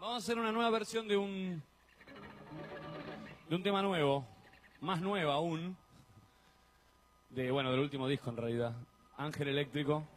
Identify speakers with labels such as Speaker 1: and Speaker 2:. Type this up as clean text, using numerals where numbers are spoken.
Speaker 1: Vamos a hacer una nueva versión de un tema nuevo, más nueva aún, del último disco en realidad, Ángel Eléctrico.